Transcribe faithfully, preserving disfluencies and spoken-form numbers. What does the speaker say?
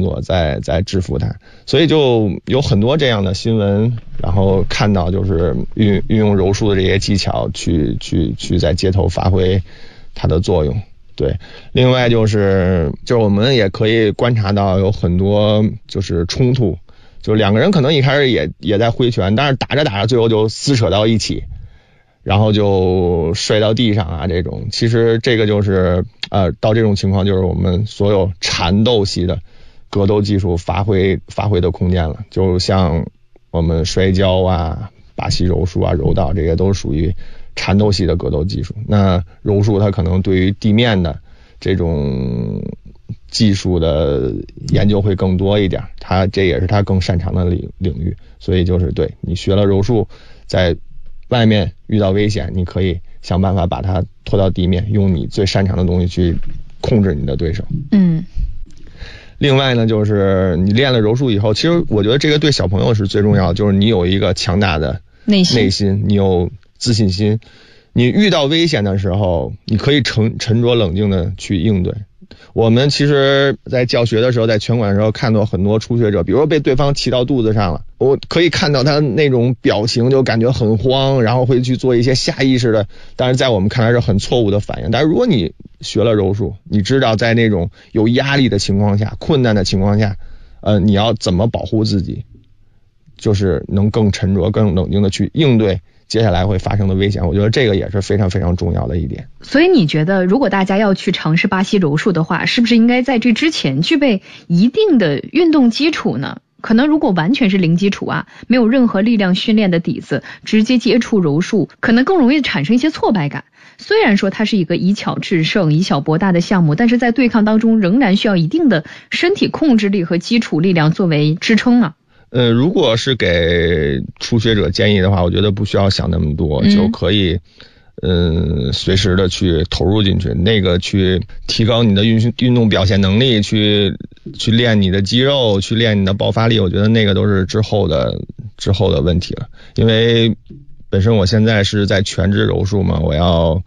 作在在制服它，所以就有很多这样的新闻，然后看到就是运运用柔术的这些技巧去去去在街头发挥它的作用。对，另外就是就是我们也可以观察到有很多就是冲突，就两个人可能一开始也也在挥拳，但是打着打着最后就撕扯到一起，然后就摔到地上啊，这种其实这个就是呃到这种情况就是我们所有缠斗系的格斗技术发挥发挥的空间了，就像我们摔跤啊、巴西柔术啊、柔道，这些都属于缠斗系的格斗技术。那柔术它可能对于地面的这种技术的研究会更多一点，它这也是它更擅长的领领域。所以就是对你学了柔术，在外面遇到危险，你可以想办法把它拖到地面，用你最擅长的东西去控制你的对手。 嗯。 另外呢，就是你练了柔术以后，其实我觉得这个对小朋友是最重要的，就是你有一个强大的内心， 内心你有自信心，你遇到危险的时候，你可以沉沉着冷静的去应对。我们其实在教学的时候，在拳馆的时候看到很多初学者，比如说被对方骑到肚子上了，我可以看到他那种表情就感觉很慌，然后会去做一些下意识的，但是在我们看来是很错误的反应。但是如果你学了柔术，你知道在那种有压力的情况下、困难的情况下，呃，你要怎么保护自己，就是能更沉着、更冷静的去应对接下来会发生的危险，我觉得这个也是非常非常重要的一点。 所以你觉得如果大家要去尝试巴西柔术的话，是不是应该在这之前具备一定的运动基础呢？可能如果完全是零基础啊，没有任何力量训练的底子，直接接触柔术，可能更容易产生一些挫败感。虽然说它是一个以巧制胜、以小博大的项目，但是在对抗当中仍然需要一定的身体控制力和基础力量作为支撑啊。 呃，如果是给初学者建议的话，我觉得不需要想那么多，嗯、就可以，嗯、呃，随时的去投入进去，那个去提高你的运运动表现能力，去去练你的肌肉，去练你的爆发力，我觉得那个都是之后的之后的问题了。因为本身我现在是在全职柔术嘛，我要